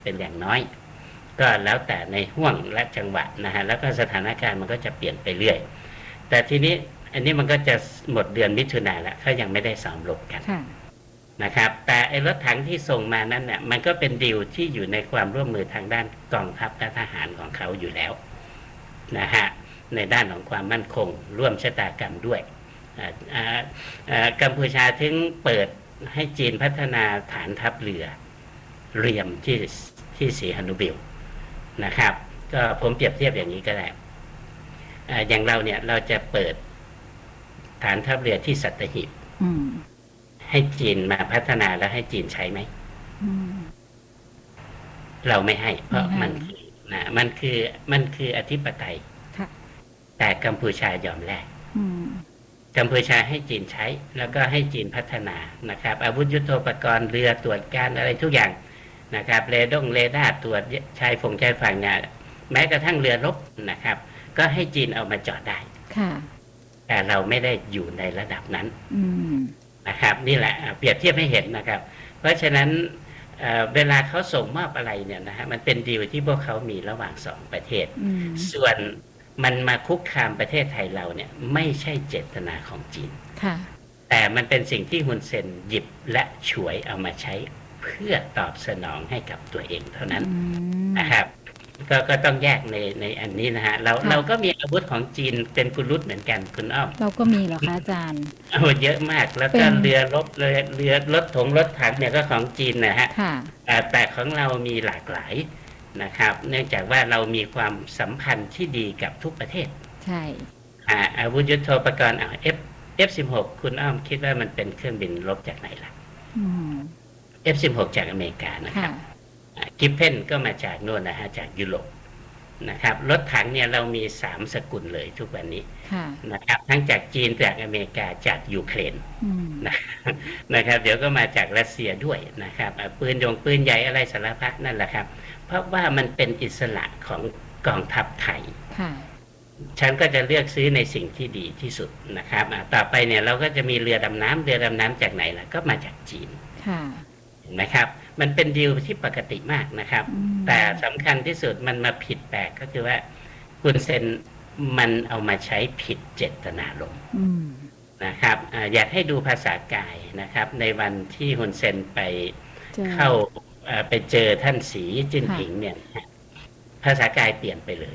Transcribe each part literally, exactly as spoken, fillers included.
เป็นอย่างน้อยก็แล้วแต่ในห่วงและจังหวะนะฮะแล้วก็สถานการณ์มันก็จะเปลี่ยนไปเรื่อยแต่ทีนี้อันนี้มันก็จะหมดเดือนมิถุนายนแล้วเขายังไม่ได้ซ้อมรบกันนะครับแต่ไอ้รถถังที่ส่งมานั้นเนี่ยมันก็เป็นดีลที่อยู่ในความร่วมมือทางด้านกองทัพและทหารของเขาอยู่แล้วนะฮะในด้านของความมั่นคงร่วมชะตากรรมด้วยกัมพูชาถึงเปิดให้จีนพัฒนาฐานทัพเรือเรียมที่ที่สีหนุบิลนะครับก็ผมเปรียบเทียบอย่างนี้ก็ได้อย่างเราเนี่ยเราจะเปิดฐานทัพเรือที่สัตหีบให้จีนมาพัฒนาแล้วให้จีนใช้ไหมเราไม่ให้เพราะมันคือนะมันคือมันคืออธิปไตยแต่กัมพูชายอมแลกกัมพูชาให้จีนใช้แล้วก็ให้จีนพัฒนานะครับอาวุธยุทโธปกรณ์เรือตรวจการอะไรทุกอย่างนะครับเรดงเรดาร์ตรวจชายฝั่งชายฝั่งเนี่ยแม้กระทั่งเรือรบนะครับก็ให้จีนเอามาจอดได้แต่เราไม่ได้อยู่ในระดับนั้นนะครับนี่แหละเปรียบเทียบให้เห็นนะครับเพราะฉะนั้น เ, เวลาเขาส่งมอบอะไรเนี่ยนะฮะมันเป็นดีลที่พวกเขามีระหว่างสองประเทศส่วนมันมาคุกคามประเทศไทยเราเนี่ยไม่ใช่เจตนาของจีนแต่มันเป็นสิ่งที่ฮุนเซนหยิบและฉวยเอามาใช้เพื่อตอบสนองให้กับตัวเองเท่านั้นนะครับก็ก็ต้องแยกในในอันนี้นะฮะเราเราก็มีอาวุธของจีนเป็นกุลุตเหมือนกันคุณอ้อมเราก็มีเหรอคะอาจารย์โอ้เยอะมากแล้วก็เรือรบเรือเรือรถถงรถถังเนี่ยก็ของจีนนะฮะแต่ของเรามีหลากหลายนะครับเนื่องจากว่าเรามีความสัมพันธ์ที่ดีกับทุกประเทศใช่อาวุธยุทโธปกรณ์อ่า F เอฟ สิบหก คุณอ้อมคิดว่ามันเป็นเครื่องบินรบจากไหนล่ะ เอฟ สิบหก จากอเมริกานะครับกิฟเพนก็มาจากโน่นนะฮะจากยุโรปนะครับรถถังเนี่ยเรามีสามสกุลเลยทุกวันนี้นะครับทั้งจากจีนจากอเมริกาจากยูเครนนะครับเดี๋ยวก็มาจากรัสเซียด้วยนะครับปืนยงปืนใหญ่อะไรสารพัดนั่นแหละครับเพราะว่ามันเป็นอิสระของกองทัพไทยฉันก็จะเลือกซื้อในสิ่งที่ดีที่สุดนะครับต่อไปเนี่ยเราก็จะมีเรือดำน้ำเรือดำน้ำจากไหนล่ะก็มาจากจีนเห็นไหมครับมันเป็นดีลที่ปกติมากนะครับแต่สำคัญที่สุดมันมาผิดแปลกก็คือว่าคุณเซนมันเอามาใช้ผิดเจตนารมณ์นะครับอยากให้ดูภาษากายนะครับในวันที่ฮุนเซนไปเข้าไปเจอท่านสีจิ้นผิงเนี่ยภาษากายเปลี่ยนไปเลย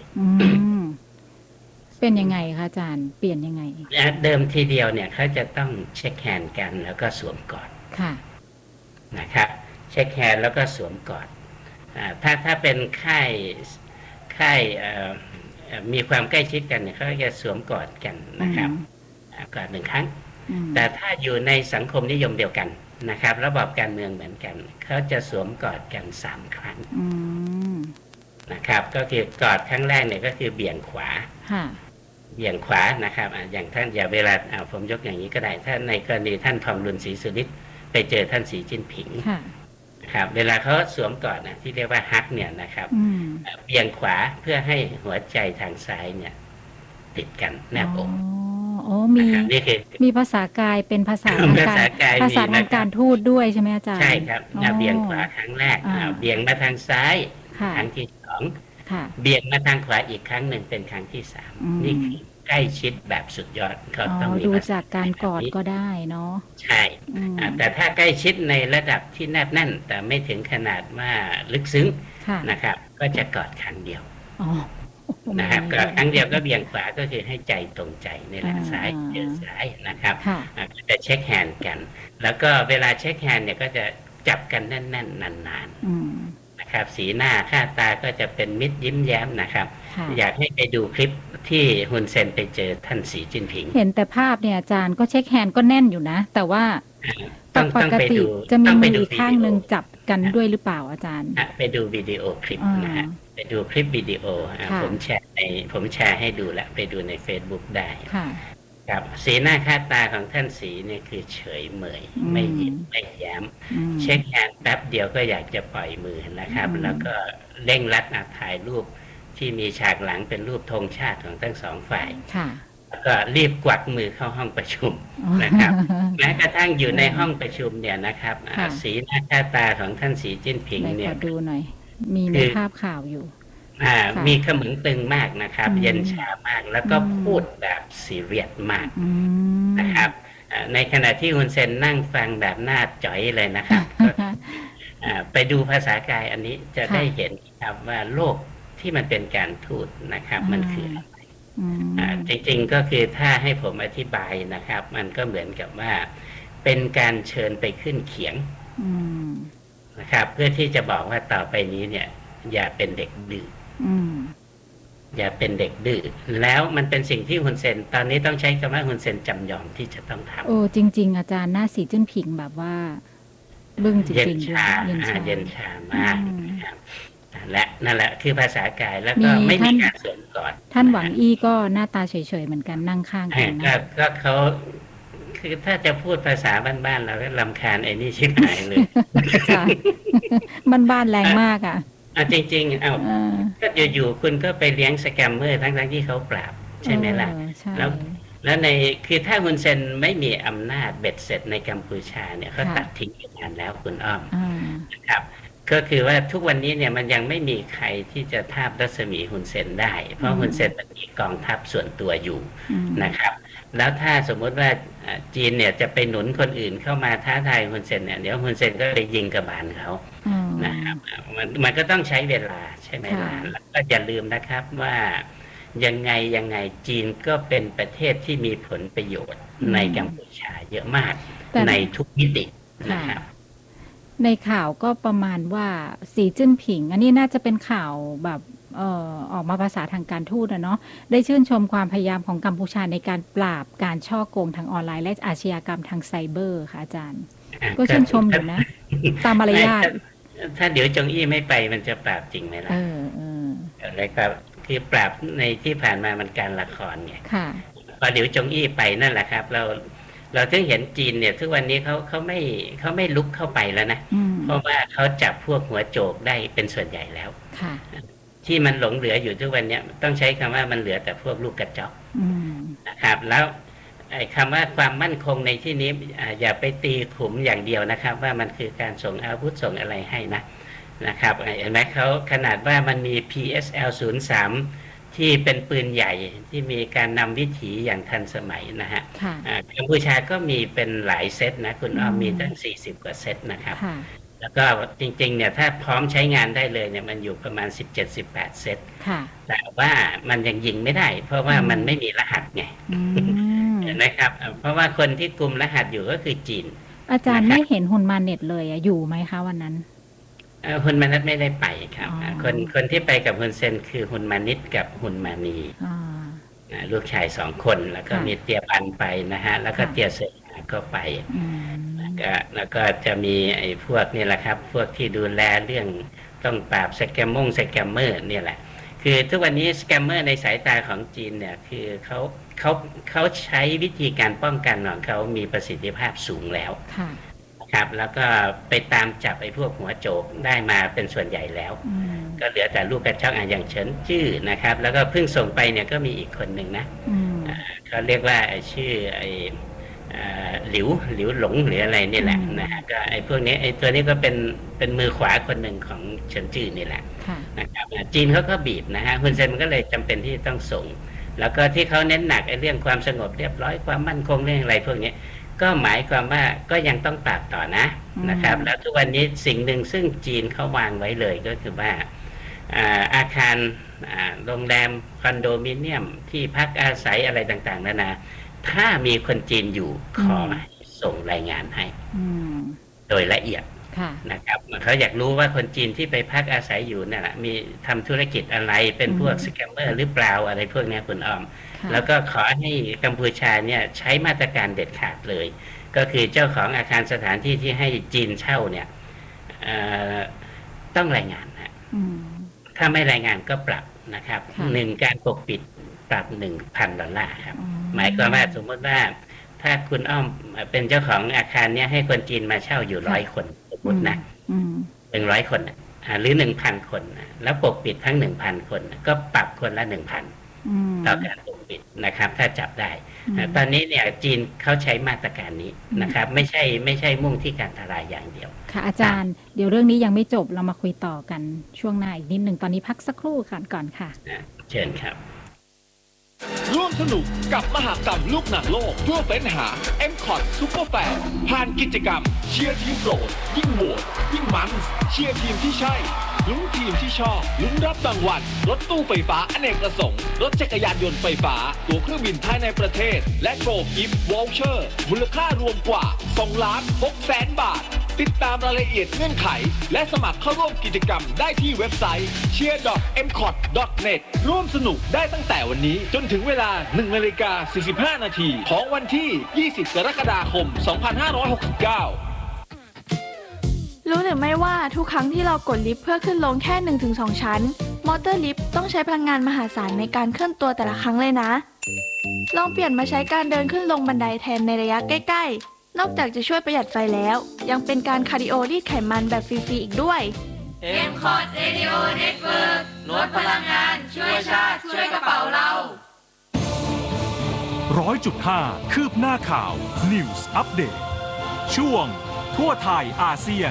เป็นยังไงคะอาจารย์เปลี่ยนยังไงเดิมทีเดียวเนี่ยเขาจะต้องเช็คแฮนด์กันแล้วก็สวมกอดนะครับเช็คแฮนด์แล้วก็สวมกอดถ้าถ้าเป็นค่ายค่ายมีความใกล้ชิดกันเนี่ยเขาจะสวมกอดกันนะครับกอดหนึ่งครั้งแต่ถ้าอยู่ในสังคมนิยมเดียวกันนะครับระบอบการเมืองเหมือนกันเขาจะสวมกอดกันสามครั้งนะครับก็คือกอดครั้งแรกเนี่ยก็คือเบี่ยงขวาเบี่ยงขวานะครับอย่างท่านอย่าเวลาผมยกอย่างนี้ก็ได้ถ้าในกรณีท่านทองรุนศรีสุริศไปเจอท่านสีจิ้นผิงครับเวลาเขาสวมกอดนะที่เรียกว่าฮักเนี่ยนะครับเบี่ยงขวาเพื่อให้หัวใจทางซ้ายเนี่ยติดกันแนบอกอ๋อมีมีภาษากายเป็นภาษาทางการภาษาทางการทูตด้วยใช่ไหมอาจารย์ใช่ครับเบี่ยงขวาครั้งแรกเบี่ยงมาทางซ้ายครั้งที่สองเบี่ยงมาทางขวาอีกครั้งหนึ่งเป็นครั้งที่สามนี่คือใกล้ชิดแบบสุดยอดเขาต้องมีดูจากการกอดก็ได้เนาะใช่แต่ถ้าใกล้ชิดในระดับที่แนบแน่นแต่ไม่ถึงขนาดว่าลึกซึ้งนะครับก็จะกอดครั้งเดียวนะครับกอดครั้งเดียวก็เบี่ยงขวาก็คือให้ใจตรงใจนี่แหละซ้ายเจอซ้ายนะครับจะเช็คแฮนด์กันแล้วก็เวลาเช็คแฮนด์เนี่ยก็จะจับกันแน่นๆนานๆนะครับสีหน้าค่าตาก็จะเป็นมิตรยิ้มแย้มนะครับอยากให้ไปดูคลิปที่ฮุนเซนไปเจอท่านสีจิ้นผิงเห็นแต่ภาพเนี่ยอาจารย์ก็เช็คแฮนด์ก็แน่นอยู่นะแต่ว่าปกติจะมีมือข้างหนึ่งจับกันด้วยหรือเปล่าอาจารย์ไปดูวิดีโอคลิปนะฮะไปดูคลิปวิดีโอผมแชร์ในผมแชร์ให้ดูแล้วไปดูใน Facebook ได้ครับสีหน้าค่าตาของท่านสีเนี่ยคือเฉยเมยไม่ยิ้มไม่แย้มเช็คแฮนด์แป๊บเดียวก็อยากจะปล่อยมือนะครับแล้วก็เร่งรัดถ่ายรูปที่มีฉากหลังเป็นรูปธงชาติของทั้งสองฝ่ายก็รีบกวักมือเข้าห้องประชุมนะครับแม้กระทั่งอยู่ในห้องประชุมเนี่ยนะครับสีหน้าค่าตาของท่านสีจิ้นผิงเนี่ยมีในภาพข่าวอยู่อ่ามีขมึงตึงมากนะครับเย็นชามากแล้วก็พูดแบบซีเรียสมากนะครับในขณะที่ฮุนเซนนั่งฟังแบบหน้าจ๋อยเลยนะครับไปดูภาษากายอันนี้จะได้เห็นครับว่าโลกที่มันเป็นการทูตนะครับมันคืออะไรจริงๆก็คือถ้าให้ผมอธิบายนะครับมันก็เหมือนกับว่าเป็นการเชิญไปขึ้นเขียงนะครับเพื่อที่จะบอกว่าต่อไปนี้เนี่ยอย่าเป็นเด็กดื้ออย่าเป็นเด็กดื้อแล้วมันเป็นสิ่งที่ฮุนเซนตอนนี้ต้องใช้คำว่าฮุนเซนจำยอมที่จะต้องทำโอ้จริงๆอาจารย์หน้าสีจิ้นผิงแบบว่าบึ้งจริงๆเย็นชาเย็นชามากนะครับและนั่นแหละคือภาษากายแล้วก็ไม่มีการสวมกอดท่านหวังอี้ก็หน้าตาเฉยๆเหมือนกันนั่งข้างกันนะก็เขาคือถ้าจะพูดภาษาบ้านๆเราก็รำคาญไอ้นี่ชิบหายเลยบ้านๆแรงมากอ่ะอ่ะจริงๆเอาก็อยู่ๆคุณก็ไปเลี้ยงสแกมเมอร์ทั้งๆที่เขาปราบใช่ไหมล่ะแล้วแล้วในคือถ้าฮุนเซนไม่มีอำนาจเบ็ดเสร็จในกัมพูชาเนี่ยเขาตัดทิ้งไปนานแล้วคุณอ้อมนะครับก็คือว่าทุกวันนี้เนี่ยมันยังไม่มีใครที่จะทาบรัศมีฮุนเซนได้เพราะฮุนเซนมันมีกองทัพส่วนตัวอยู่นะครับแล้วถ้าสมมติว่าจีนเนี่ยจะไปหนุนคนอื่นเข้ามาท้าทายฮุนเซนเนี่ยเดี๋ยวฮุนเซนก็เลยยิงกระบาลเขานะครับมันมันก็ต้องใช้เวลาใช่ไหมล่ะแล้วก็อย่าลืมนะครับว่ายังไงยังไงจีนก็เป็นประเทศที่มีผลประโยชน์ในกัมพูชาเยอะมากในทุกมิตินะครับในข่าวก็ประมาณว่าสีจิ้นผิงอันนี้น่าจะเป็นข่าวแบบเอ่อออกมาภาษาทางการทูตนะเนาะได้ชื่นชมความพยายามของกัมพูชาในการปราบการช่อโกงทางออนไลน์และอาชญากรรมทางไซเบอร์ค่ะอาจารย์ก็ชื่นชมอยู่นะตามมารยาทถ้าเดี๋ยวจงอี้ไม่ไปมันจะปราบจริงไหมล่ะเออเอออะไรครับคือปราบในที่ผ่านมามันการละครไงค่ะพอเดี๋ยวจงอี้ไปนั่นแหละครับเราเราถึงเห็นจีนเนี่ยทุกวันนี้เขาเขาไม่เขาไม่ลุกเข้าไปแล้วนะเพราะว่าเขาจับพวกหัวโจกได้เป็นส่วนใหญ่แล้วค่ะที่มันหลงเหลืออยู่ทุกวันนี้ต้องใช้คำว่ามันเหลือแต่พวกลูกกระจอกนะครับแล้วไอ้คำว่าความมั่นคงในที่นี้อย่าไปตีขุมอย่างเดียวนะครับว่ามันคือการส่งอาวุธส่งอะไรให้นะนะครับเห็นไหมเขาขนาดว่ามันมี พี เอส แอล ศูนย์ สาม ที่เป็นปืนใหญ่ที่มีการนำวิถีอย่างทันสมัยนะฮะกัมพูชาก็มีเป็นหลายเซตนะคุณอ้อมมีตั้งสี่สิบกว่าเซตนะครับแล้วก็จริงๆเนี่ยถ้าพร้อมใช้งานได้เลยเนี่ยมันอยู่ประมาณ สิบเจ็ด สิบแปด เซตแต่ว่ามันยังยิงไม่ได้เพราะว่ามันไม่มีรหัสไงนะครับเพราะว่าคนที่กุมรหัสอยู่ก็คือจีนอาจารย์ไม่เห็นฮุนมาเน็ตเลยอะอยู่ไหมคะวันนั้นฮุนมานิตไม่ได้ไปครับคนคนที่ไปกับฮุนเซนคือฮุนมานิตกับฮุนมานีลูกชายสองคนแล้วก็มีเตียปันไปนะฮะแล้วก็เตียเสกก็ไปแล้วก็แล้วก็จะมีไอ้พวกนี่แหละครับพวกที่ดูแลเรื่องต้องปราบสแกมมงสแกมเมอร์นี่แหละคือทุกวันนี้สแกมเมอร์ในสายตาของจีนเนี่ยคือเขาเขาเขาใช้วิธีการป้องกันของเขามีประสิทธิภาพสูงแล้วครับแล้วก็ไปตามจับไอ้พวกหัวโจกได้มาเป็นส่วนใหญ่แล้วก็เหลือแต่ลูกกระจอกอย่างเฉินจื้อนะครับแล้วก็เพิ่งส่งไปเนี่ยก็มีอีกคนหนึ่งนะเขาเรียกว่าชื่อไอ้หลิวหลิวหลงหรืออะไรนี่แหละนะฮะก็ไอ้พวกนี้ไอ้ตัวนี้ก็เป็นเป็นมือขวาคนหนึ่งของเฉินจื้อนี่แหละนะครับจีนเขาก็บีบนะฮะฮุนเซนมันก็เลยจำเป็นที่ต้องส่งแล้วก็ที่เขาเน้นหนักไอ้เรื่องความสงบเรียบร้อยความมั่นคงเรื่องอะไรพวกนี้ก็หมายความว่าก็ยังต้องปราบต่อนะนะครับแล้วทุกวันนี้สิ่งหนึ่งซึ่งจีนเขาวางไว้เลยก็คือว่าอาคารโรงแรมคอนโดมิเนียมที่พักอาศัยอะไรต่างๆนานาถ้ามีคนจีนอยู่ขอส่งรายงานให้โดยละเอียดนะครับเขาอยากรู้ว่าคนจีนที่ไปพักอาศัยอยู่นั่นแหละมีทำธุรกิจอะไรเป็นพวกสแกมเมอร์หรือเปล่าอะไรพวกนี้คุณอ้อมแล้วก็ขอให้กัมพูชาเนี่ยใช้มาตรการเด็ดขาดเลยก็คือเจ้าของอาคารสถานที่ที่ให้จีนเช่าเนี่ยต้องรายงานนะถ้าไม่รายงานก็ปรับนะครับหนึ่งการปกปิดปรับหนึ่งพันดอลลาร์ครับหมายความว่าสมมติว่าถ้าคุณอ้อมเป็นเจ้าของอาคารเนี่ยให้คนจีนมาเช่าอยู่ร้อยคนสมมตินะหนึ่งร้อยคนหรือหนึ่งพันคนแล้วปกปิดทั้งหนึ่งพันคนก็ปรับคนละหนึ่งพันต่อการปกปิดนะครับถ้าจับได้ตอนนี้เนี่ยจีนเขาใช้มาตรการนี้นะครับไม่ใช่ไม่ใช่มุ่งที่การทลายอย่างเดียวค่ะอาจารย์เดี๋ยวเรื่องนี้ยังไม่จบเรามาคุยต่อกันช่วงหน้าอีกนิดหนึ่งตอนนี้พักสักครู่ก่อนก่อนค่ะเชิญครับร่วมสนุกกับมหกรรมลูกหนังโลกเพื่อเฟ้นหา เอ็ม คอท Super Fan ผ่านกิจกรรมเชียร์ทีมโปรดยิ่งโหวตยิ่งมันเชียร์ทีมที่ใช่ลุ้นทีมที่ชอบลุ้นรับรางวัลรถตู้ไฟฟ้าอเนกประสงค์รถจักรยานยนต์ไฟฟ้าตั๋วเครื่องบินภายในประเทศและโกลกิฟต์วอลเชอร์มูลค่ารวมกว่าสองล้านหกแสนบาทติดตามรายละเอียดเงื่อนไขและสมัครเข้าร่วมกิจกรรมได้ที่เว็บไซต์ เชียร์ ดอท เอ็ม คอท ดอท เน็ต ร่วมสนุกได้ตั้งแต่วันนี้จนถึงเวลา หนึ่งนาฬิกาสี่สิบห้านาทีของวันที่ยี่สิบกรกฎาคมสองพันห้าร้อยหกสิบเก้ารู้หรือไม่ว่าทุกครั้งที่เรากดลิฟต์เพื่อขึ้นลงแค่ หนึ่งถึงสอง ชั้นมอเตอร์ลิฟต์ต้องใช้พลังงานมหาศาลในการเคลื่อนตัวแต่ละครั้งเลยนะลองเปลี่ยนมาใช้การเดินขึ้นลงบันไดแทนในระยะใกล้ๆนอกจากจะช่วยประหยัดไฟแล้วยังเป็นการคาร์ดิโอรีดไขมันแบบฟรีๆอีกด้วยเอ็ม คอท Radio Network ลดพลังงานช่วยชาติช่วยกระเป๋าเราร้อยจุดห้า คืบหน้าข่าว News Update ช่วงทั่วไทยอาเซียน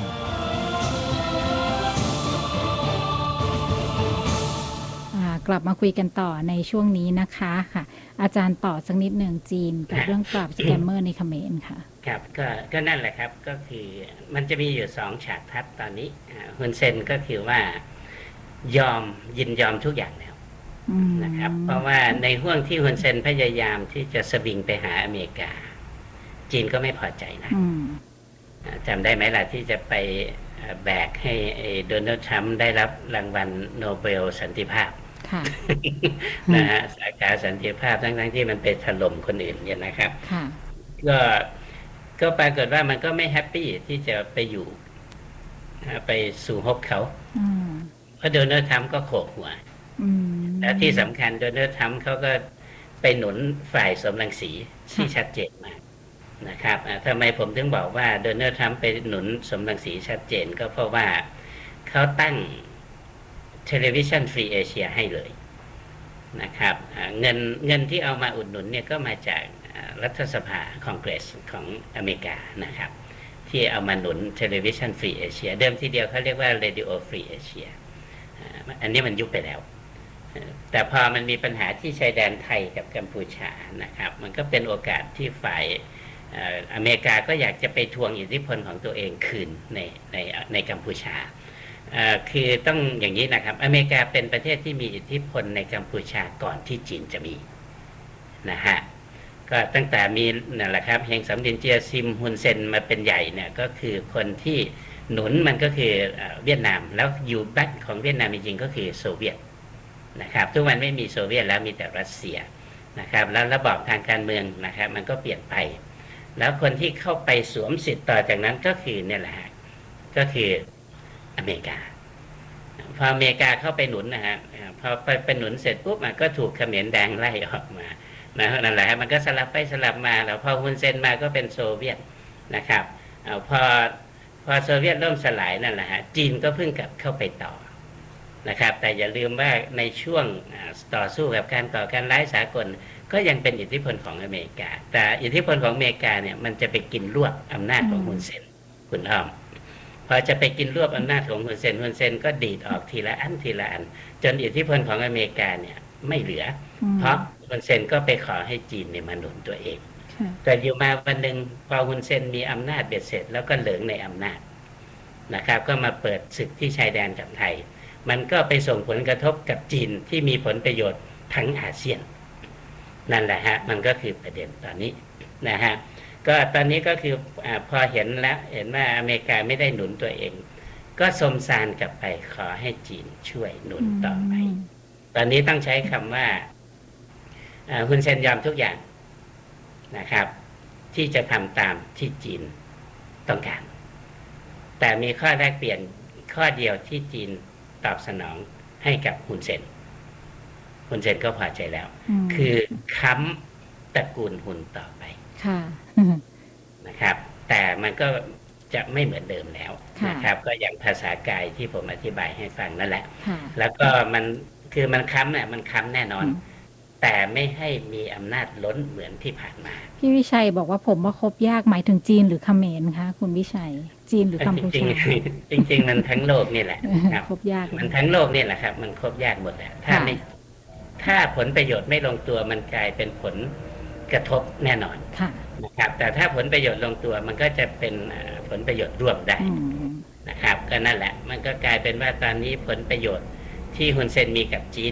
กลับมาคุยกันต่อในช่วงนี้นะคะค่ะอาจารย์ต่อสักนิดหนึ่งจีนกับเรื่องปราบสแกมเมอร์ในเขมรค่ะครับก็ก็นั่นแหละครับก็คือมันจะมีอยู่สองฉากทัศน์ตอนนี้ฮุนเซนก็คือว่ายอมยินยอมทุกอย่างแล้วนะครับเพราะว่าในห่วงที่ฮุนเซนพยายามที่จะสวิงไปหาอเมริกาจีนก็ไม่พอใจนะจำได้ไหมล่ะที่จะไปแบกให้โดนัลด์ทรัมป์ได้รับรางวัลโนเบลสันติภาพนะฮะสาขาสันติภาพทั้งๆที่มันไปถล่มคนอื่นเนี่ยนะครับก็ก็ปรากฏว่ามันก็ไม่แฮปปี้ที่จะไปอยู่ไปสู่ฮบเขาเพราะโดนัลด์ทรัมป์ก็โขกหัวและที่สำคัญโดนัลด์ทรัมป์เขาก็ไปหนุนฝ่ายสมรังสีที่ชัดเจนมากนะครับทำไมผมถึงบอกว่าโดนัลด์ทรัมป์ไปหนุนสมรังสีชัดเจนก็เพราะว่าเขาตั้งเทเลวิชันฟรีเอเชียให้เลยนะครับเงินเงินที่เอามาอุดหนุนเนี่ยก็มาจากรัฐสภาคองเกรสของอเมริกานะครับที่เอามาหนุนเทเลวิชันฟรีเอเชียเดิมทีเดียวเขาเรียกว่า Radio Free Asia อันนี้มันยุบไปแล้วแต่พอมันมีปัญหาที่ชายแดนไทยกับกัมพูชานะครับมันก็เป็นโอกาสที่ฝ่ายอเมริกาก็อยากจะไปทวงอิทธิพลของตัวเองคืนในในในกัมพูชาคือต้องอย่างนี้นะครับอเมริกาเป็นประเทศที่มีอิทธิพลในกัมพูชาก่อนที่จีนจะมีนะฮะก็ตั้งแต่มีนั่นแหละครับเฮงสำรินเจียซิมฮุนเซนมาเป็นใหญ่เนี่ยก็คือคนที่หนุนมันก็คือเวียดนามแล้วอยู่แบ็คของเวียดนามจริงๆก็คือโซเวียตนะครับทุกวันไม่มีโซเวียตแล้วมีแต่รัสเซียนะครับแล้วระบอบทางการเมืองนะครับมันก็เปลี่ยนไปแล้วคนที่เข้าไปสวมสิทธิ์ต่อจากนั้นก็คือเนี่ยแหละก็คืออเมริกาพออเมริกาเข้าไปหนุนนะฮะพอไปไปหนุนเสร็จปุ๊บมันก็ถูกเขมรแดงไล่ออกมานะนั่นแหละมันก็สลับไปสลับมาแล้วพอฮุนเซนมาก็เป็นโซเวียตนะครับพอพอโซเวียตเริ่มสลายนั่นแหละฮะจีนก็เพิ่งกลับเข้าไปต่อนะครับแต่อย่าลืมว่าในช่วงต่อสู้กับการก่อการร้ายสากลก็ยังเป็นอิทธิพลของอเมริกาแต่อิทธิพลของอเมริกาเนี่ยมันจะไปกินรวบอำนาจของฮุนเซนคุณอ้อมพอจะไปกินรวบอำนาจของฮุนเซนฮุนเซนก็ดีดออกทีละอันทีละอันจนอิทธิพลของอเมริกาเนี่ยไม่เหลือเพราะฮุนเซนก็ไปขอให้จีนเนี่ยมาหนุนตัวเองแต่อยู่มาวันหนึ่งพอฮุนเซนมีอำนาจเบ็ดเสร็จแล้วก็เหลิงในอำนาจนะครับก็มาเปิดศึกที่ชายแดนกับไทยมันก็ไปส่งผลกระทบกับจีนที่มีผลประโยชน์ทั้งอาเซียนนั่นแหละฮะมันก็คือประเด็นตอนนี้นะฮะก็ตอนนี้ก็คืออ่าพอเห็นแล้วเห็นว่าอเมริกาไม่ได้หนุนตัวเองก็สมซานกลับไปขอให้จีนช่วยหนุนต่อไปตอนนี้ต้องใช้คำว่าฮุนเซนยอมทุกอย่างนะครับที่จะทำตามที่จีนต้องการแต่มีข้อแลกเปลี่ยนข้อเดียวที่จีนตอบสนองให้กับฮุนเซนฮุนเซนก็พอใจแล้วคือค้ำตระกูลฮุนต่อไปนะครับแต่มันก็จะไม่เหมือนเดิมแล้วนะครับก็อย่างภาษากายที่ผมอธิบายให้ฟังนั่นแหละแล้วก็มันคือมันค้ำเนี่ยมันค้ำแน่นอนแต่ไม่ให้มีอำนาจล้นเหมือนที่ผ่านมาพี่วิชัยบอกว่าผมว่าคบยากหมายถึงจีนหรือเขมรคะคุณวิชัยจีนหรือกัมพูจริงชาๆจริงๆมันทั้งโลกนี่แหละครับคบยากมันทั้งโลกนี่แหละครับ มันครบยากหมดแหละถ้าไม่ถ้าผลประโยชน์ไม่ลงตัวมันกลายเป็นผลกระทบแน่นอนค่ะนะครับ แต่ถ้าผลประโยชน์ลงตัวมันก็จะเป็นผลประโยชน์ร่วมได้นะครับ ก็นั่นแหละ มันก็กลายเป็นว่าตอนนี้ผลประโยชน์ที่ฮุนเซนมีกับจีน